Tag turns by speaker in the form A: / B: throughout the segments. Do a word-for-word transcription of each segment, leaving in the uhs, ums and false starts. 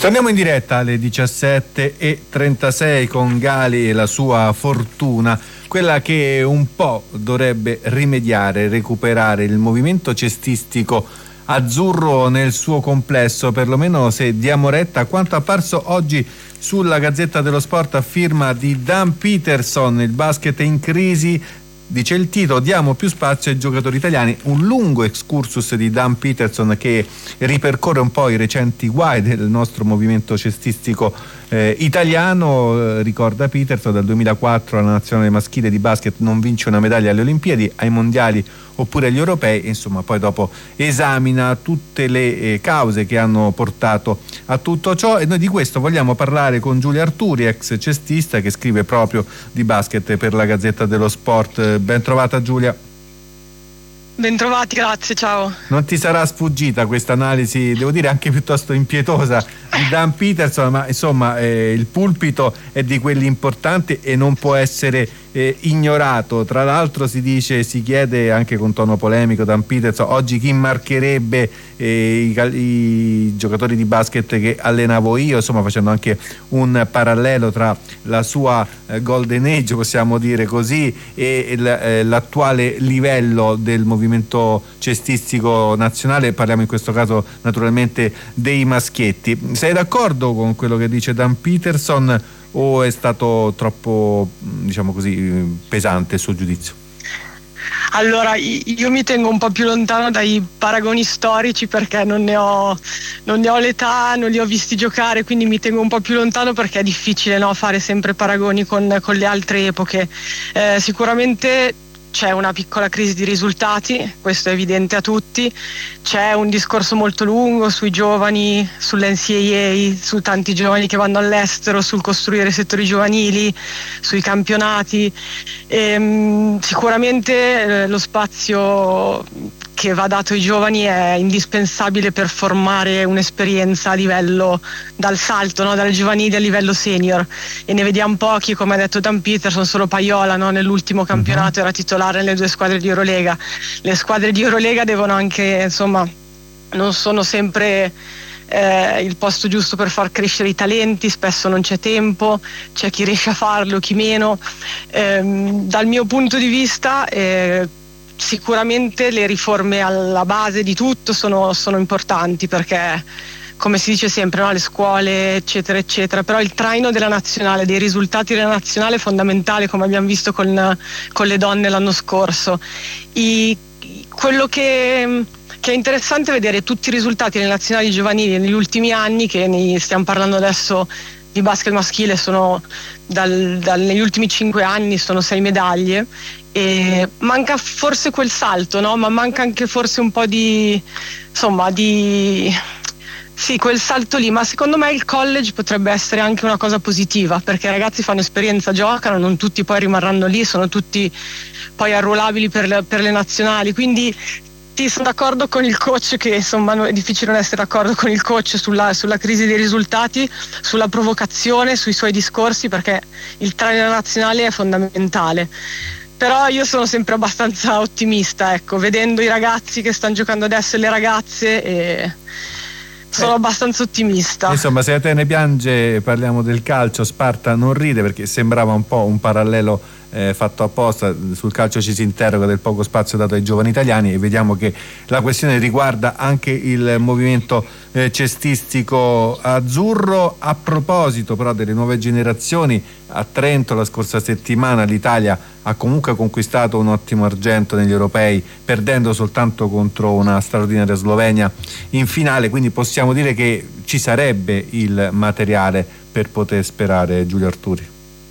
A: Torniamo in diretta alle diciassette e trentasei con Gali e la sua fortuna, quella che un po' dovrebbe rimediare, recuperare il movimento cestistico azzurro nel suo complesso, perlomeno se diamo retta a quanto apparso oggi sulla Gazzetta dello Sport a firma di Dan Peterson. Il basket è in crisi, dice il titolo, diamo più spazio ai giocatori italiani. Un lungo excursus di Dan Peterson che ripercorre un po' i recenti guai del nostro movimento cestistico eh, italiano. Eh, ricorda Peterson, dal duemilaquattro la nazionale maschile di basket non vince una medaglia alle Olimpiadi, ai mondiali oppure agli europei. Insomma, poi dopo esamina tutte le eh, cause che hanno portato a tutto ciò, e noi di questo vogliamo parlare con Giulia Arturi, ex cestista che scrive proprio di basket per la Gazzetta dello Sport. Ben trovata Giulia.
B: Bentrovati, grazie, ciao.
A: Non ti sarà sfuggita questa analisi, devo dire anche piuttosto impietosa, di Dan Peterson, ma insomma eh, il pulpito è di quelli importanti e non può essere eh, ignorato. Tra l'altro si dice, si chiede anche con tono polemico, Dan Peterson, oggi chi marcherebbe eh, i, i giocatori di basket che allenavo io, insomma facendo anche un parallelo tra la sua eh, golden age, possiamo dire così, e il, eh, l'attuale livello del movimento movimento cestistico nazionale. Parliamo in questo caso naturalmente dei maschietti. Sei d'accordo con quello che dice Dan Peterson o è stato troppo, diciamo così, pesante il suo giudizio?
B: Allora, io mi tengo un po' più lontano dai paragoni storici perché non ne ho, non ne ho l'età, non li ho visti giocare, quindi mi tengo un po' più lontano perché è difficile, no, fare sempre paragoni con, con le altre epoche. Eh, sicuramente c'è una piccola crisi di risultati, questo è evidente a tutti, c'è un discorso molto lungo sui giovani, sull'N C A A, su tanti giovani che vanno all'estero, sul costruire settori giovanili, sui campionati. E, sicuramente eh, lo spazio che va dato ai giovani è indispensabile per formare un'esperienza a livello, dal salto, no? Dal giovanile a livello senior, e ne vediamo pochi, come ha detto Dan Peterson. Solo Paiola, no? Nell'ultimo campionato era titolare nelle due squadre di Eurolega. Le squadre di Eurolega devono anche, insomma, non sono sempre eh, il posto giusto per far crescere i talenti, spesso non c'è tempo, c'è chi riesce a farlo, chi meno. Ehm, dal mio punto di vista eh, sicuramente le riforme alla base di tutto sono, sono importanti, perché come si dice sempre, no? Le scuole eccetera eccetera, però il traino della nazionale, dei risultati della nazionale è fondamentale, come abbiamo visto con, con le donne l'anno scorso. I, quello che, che è interessante è vedere tutti i risultati delle nazionali giovanili negli ultimi anni, che ne stiamo parlando adesso di basket maschile, sono dal, dal, negli ultimi cinque anni sono sei medaglie, e manca forse quel salto, no? Ma manca anche forse un po' di, insomma, di sì, quel salto lì. Ma secondo me il college potrebbe essere anche una cosa positiva, perché i ragazzi fanno esperienza, giocano, non tutti poi rimarranno lì, sono tutti poi arruolabili per le, per le nazionali, quindi sì, sono d'accordo con il coach che, insomma, è difficile non essere d'accordo con il coach sulla, sulla crisi dei risultati, sulla provocazione, sui suoi discorsi, perché il traino nazionale è fondamentale. Però io sono sempre abbastanza ottimista, ecco, vedendo i ragazzi che stanno giocando adesso e le ragazze, e sono eh, abbastanza ottimista.
A: Insomma, se Atene piange, parliamo del calcio, Sparta non ride, perché sembrava un po' un parallelo eh, fatto apposta. Sul calcio ci si interroga del poco spazio dato ai giovani italiani, e vediamo che la questione riguarda anche il movimento eh, cestistico azzurro. A proposito però delle nuove generazioni, a Trento la scorsa settimana l'Italia ha comunque conquistato un ottimo argento negli europei, perdendo soltanto contro una straordinaria Slovenia in finale, quindi possiamo dire che ci sarebbe il materiale per poter sperare, Giulia Arturi.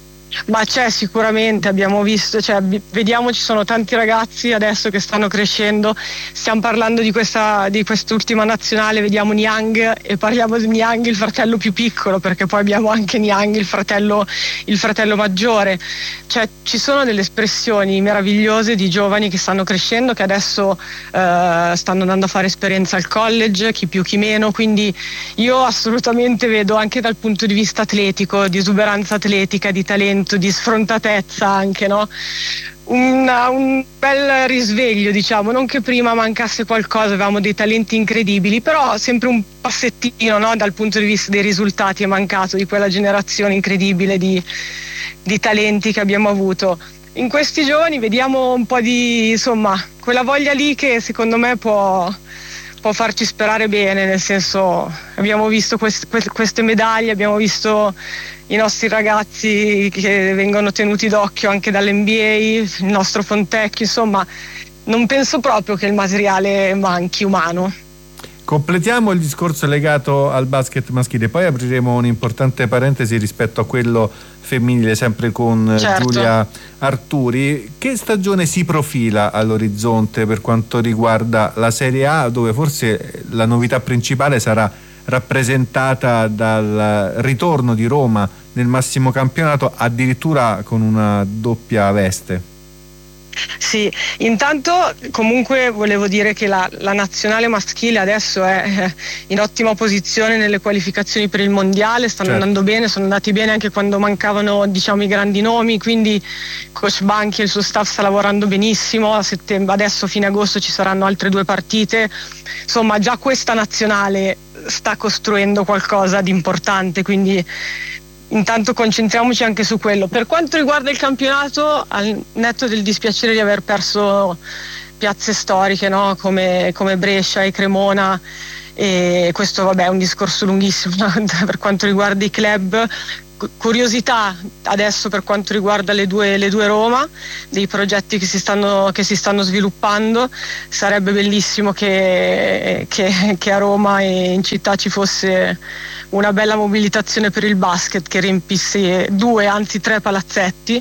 B: Ma c'è sicuramente, abbiamo visto, cioè, vediamo, ci sono tanti ragazzi adesso che stanno crescendo. Stiamo parlando di questa di quest'ultima nazionale, vediamo Niang, e parliamo di Niang il fratello più piccolo, perché poi abbiamo anche Niang il fratello il fratello maggiore. Cioè ci sono delle espressioni meravigliose di giovani che stanno crescendo, che adesso eh, stanno andando a fare esperienza al college, chi più chi meno, quindi io assolutamente vedo, anche dal punto di vista atletico, di esuberanza atletica, di talento, momento di sfrontatezza anche, no? Un, un bel risveglio, diciamo, non che prima mancasse qualcosa, avevamo dei talenti incredibili, però sempre un passettino, no? Dal punto di vista dei risultati è mancato di quella generazione incredibile di, di talenti che abbiamo avuto. In questi giorni vediamo un po' di, insomma, quella voglia lì che secondo me può, può farci sperare bene, nel senso, abbiamo visto quest, queste medaglie, abbiamo visto i nostri ragazzi che vengono tenuti d'occhio anche dall'N B A, il nostro Fontecchio, insomma, non penso proprio che il materiale manchi umano.
A: Completiamo il discorso legato al basket maschile, poi apriremo un'importante parentesi rispetto a quello femminile, sempre con
B: certo.
A: Giulia Arturi. Che stagione si profila all'orizzonte per quanto riguarda la Serie A, dove forse la novità principale sarà rappresentata dal ritorno di Roma nel massimo campionato, addirittura con una doppia veste?
B: Sì, intanto comunque volevo dire che la, la nazionale maschile adesso è in ottima posizione nelle qualificazioni per il mondiale, stanno certo. andando bene, sono andati bene anche quando mancavano, diciamo, i grandi nomi, quindi coach Banchi e il suo staff sta lavorando benissimo. A settembre, adesso fine agosto ci saranno altre due partite, insomma già questa nazionale sta costruendo qualcosa di importante, quindi intanto concentriamoci anche su quello. Per quanto riguarda il campionato, al netto del dispiacere di aver perso piazze storiche, no? come, come Brescia e Cremona, e questo vabbè è un discorso lunghissimo per quanto riguarda i club. Curiosità adesso per quanto riguarda le due, le due Roma, dei progetti che si stanno, che si stanno sviluppando. Sarebbe bellissimo che, che, che a Roma e in città ci fosse una bella mobilitazione per il basket che riempisse due, anzi tre palazzetti.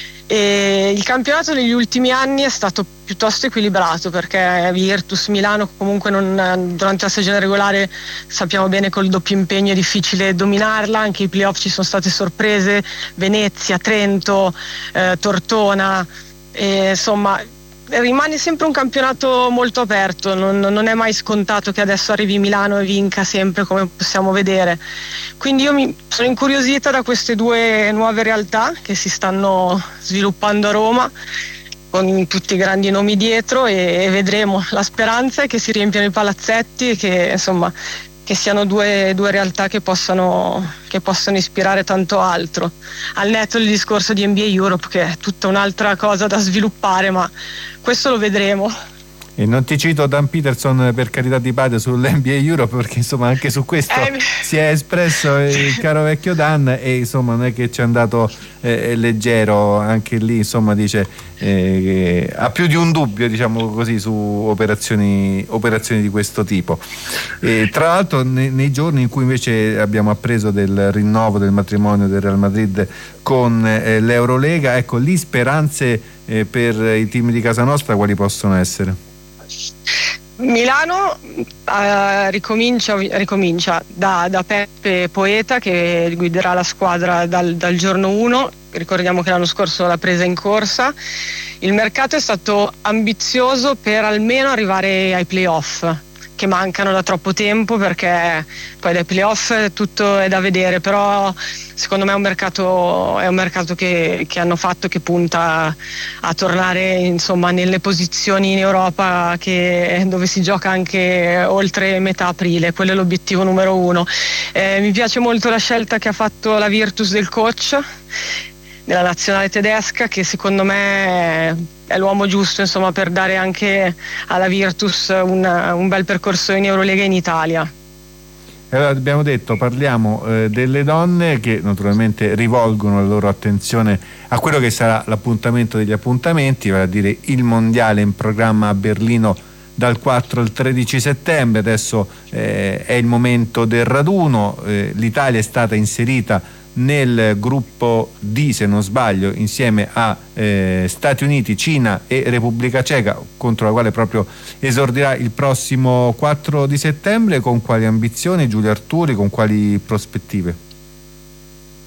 B: E il campionato negli ultimi anni è stato piuttosto equilibrato, perché Virtus, Milano comunque non, durante la stagione regolare sappiamo bene col doppio impegno è difficile dominarla, anche i playoff ci sono state sorprese, Venezia, Trento, eh, Tortona, e, insomma rimane sempre un campionato molto aperto, non, non è mai scontato che adesso arrivi Milano e vinca sempre, come possiamo vedere. Quindi io mi sono incuriosita da queste due nuove realtà che si stanno sviluppando a Roma, con tutti i grandi nomi dietro, e, e vedremo. La speranza è che si riempiano i palazzetti e che insomma che siano due, due realtà che possano, che possano ispirare tanto altro, al netto del discorso di N B A Europe, che è tutta un'altra cosa da sviluppare, ma questo lo vedremo.
A: E non ti cito Dan Peterson, per carità di padre, sull'N B A Europe, perché insomma anche su questo eh, si è espresso il caro vecchio Dan, e insomma non è che ci è andato eh, leggero, anche lì insomma dice eh, che ha più di un dubbio, diciamo così, su operazioni, operazioni di questo tipo. E tra l'altro ne, nei giorni in cui invece abbiamo appreso del rinnovo del matrimonio del Real Madrid con eh, l'Eurolega, ecco, lì speranze eh, per i team di casa nostra quali possono essere?
B: Milano uh, ricomincia, ricomincia da, da Peppe Poeta, che guiderà la squadra dal, dal giorno uno. Ricordiamo che l'anno scorso l'ha presa in corsa. Il mercato è stato ambizioso per almeno arrivare ai playoff, che mancano da troppo tempo, perché poi dai playoff tutto è da vedere, però secondo me è un mercato, è un mercato che, che hanno fatto, che punta a tornare insomma nelle posizioni in Europa, che, dove si gioca anche oltre metà aprile. Quello è l'obiettivo numero uno. Eh, mi piace molto la scelta che ha fatto la Virtus del coach della nazionale tedesca, che secondo me è l'uomo giusto insomma per dare anche alla Virtus una, un bel percorso in Eurolega in Italia.
A: Allora, abbiamo detto, parliamo eh, delle donne, che naturalmente rivolgono la loro attenzione a quello che sarà l'appuntamento degli appuntamenti, vale a dire il mondiale in programma a Berlino dal quattro al tredici settembre. Adesso eh, è il momento del raduno. eh, l'Italia è stata inserita nel gruppo D, se non sbaglio, insieme a eh, Stati Uniti, Cina e Repubblica Ceca, contro la quale proprio esordirà il prossimo quattro di settembre. Con quali ambizioni Giulia Arturi, con quali prospettive?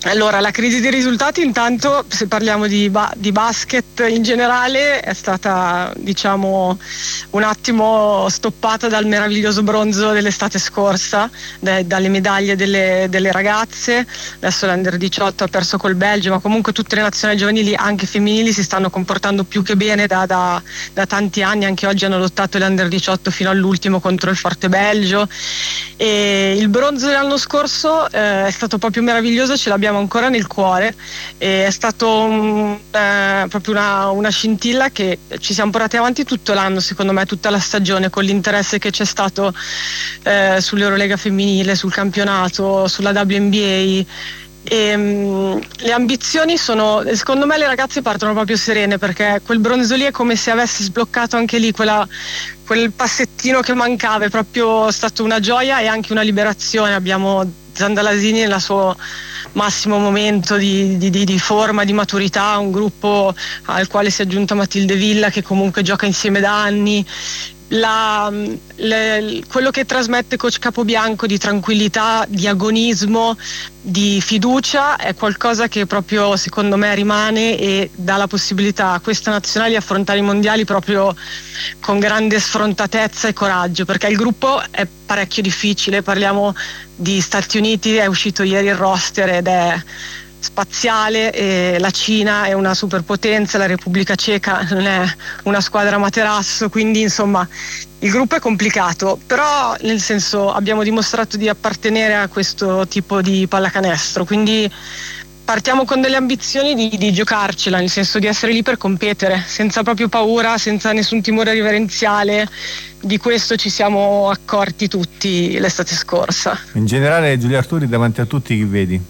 B: Allora, la crisi dei risultati, intanto, se parliamo di, ba- di basket in generale, è stata, diciamo, un attimo stoppata dal meraviglioso bronzo dell'estate scorsa, da- dalle medaglie delle, delle ragazze. Adesso l'Under diciotto ha perso col Belgio, ma comunque tutte le nazionali giovanili, anche femminili, si stanno comportando più che bene da, da, da tanti anni. Anche oggi hanno lottato l'Under diciotto fino all'ultimo contro il forte Belgio. E il bronzo dell'anno scorso eh, è stato proprio meraviglioso, ce l'abbiamo ancora nel cuore, e è stato un, eh, proprio una, una scintilla che ci siamo portati avanti tutto l'anno, secondo me, tutta la stagione, con l'interesse che c'è stato eh, sull'Eurolega femminile, sul campionato, sulla W N B A. E, um, le ambizioni sono, secondo me le ragazze partono proprio serene, perché quel bronzo lì è come se avesse sbloccato anche lì quella, quel passettino che mancava. È proprio stato una gioia e anche una liberazione. Abbiamo Zandalasini nel suo massimo momento di, di, di forma, di maturità, un gruppo al quale si è aggiunta Matilde Villa, che comunque gioca insieme da anni. La, le, quello che trasmette coach Capobianco di tranquillità, di agonismo, di fiducia, è qualcosa che proprio secondo me rimane e dà la possibilità a questa nazionale di affrontare i mondiali proprio con grande sfrontatezza e coraggio, perché il gruppo è parecchio difficile. Parliamo di Stati Uniti, è uscito ieri il roster ed è spaziale, e la Cina è una superpotenza, la Repubblica Ceca non è una squadra materasso, quindi insomma il gruppo è complicato, però nel senso abbiamo dimostrato di appartenere a questo tipo di pallacanestro, quindi partiamo con delle ambizioni di, di giocarcela, nel senso di essere lì per competere, senza proprio paura, senza nessun timore reverenziale. Di questo ci siamo accorti tutti l'estate scorsa.
A: In generale, Giulia Arturi, davanti a tutti chi vedi?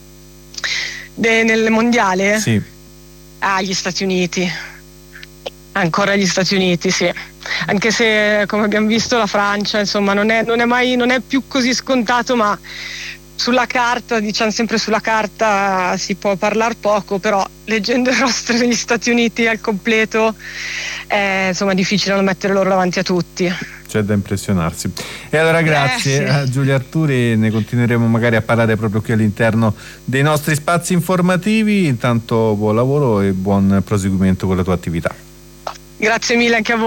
B: De, nel mondiale?
A: Sì.
B: Ah, gli Stati Uniti. Ancora gli Stati Uniti, sì. Anche se, come abbiamo visto, la Francia, insomma, non è, non è mai, non è più così scontato, ma sulla carta, diciamo sempre sulla carta si può parlare poco, però leggendo il roster degli Stati Uniti al completo è insomma difficile non mettere loro davanti a tutti.
A: C'è da impressionarsi. E allora grazie eh, sì. a Giulia Arturi, ne continueremo magari a parlare proprio qui all'interno dei nostri spazi informativi. Intanto buon lavoro e buon proseguimento con la tua attività.
B: Grazie mille anche a voi.